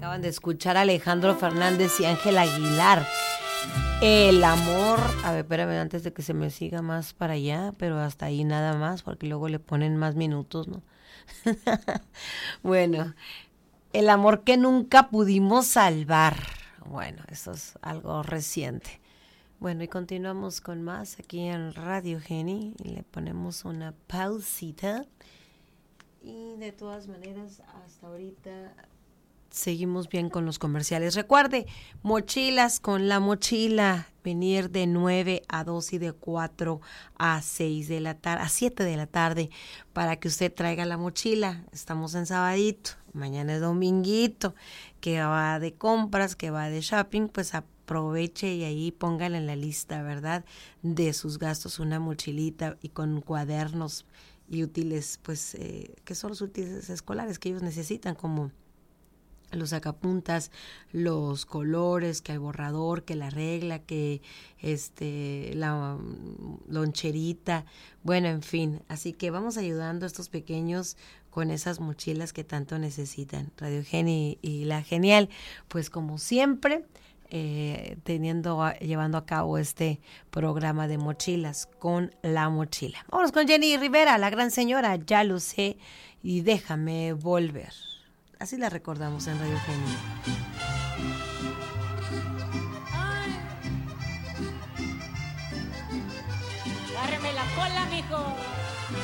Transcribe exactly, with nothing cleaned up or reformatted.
Acaban de escuchar a Alejandro Fernández y Ángel Aguilar. El amor, a ver, espérame antes de que se me siga más para allá, pero hasta ahí nada más, porque luego le ponen más minutos, ¿no? Bueno, el amor que nunca pudimos salvar. Bueno, eso es algo reciente. Bueno, y continuamos con más aquí en Radio Geni. Y le ponemos una pausita. Y de todas maneras, hasta ahorita seguimos bien con los comerciales. Recuerde, mochilas con la mochila. Venir de nueve a dos y de cuatro a seis de la tarde, a siete de la tarde, para que usted traiga la mochila. Estamos en sabadito, mañana es dominguito, que va de compras, que va de shopping, pues aproveche y ahí póngale en la lista, ¿verdad? De sus gastos una mochilita y con cuadernos y útiles, pues, eh, que son los útiles escolares que ellos necesitan, como los sacapuntas, los colores, que el borrador, que la regla, que este la um, loncherita, bueno, en fin, así que vamos ayudando a estos pequeños con esas mochilas que tanto necesitan. Radio Geni y La Genial, pues como siempre, eh, teniendo llevando a cabo este programa de mochilas con la mochila. Vamos con Jenny Rivera, la gran señora, ya lo sé, y déjame volver. Así la recordamos en Radio Geni. Agárreme la cola, mijo.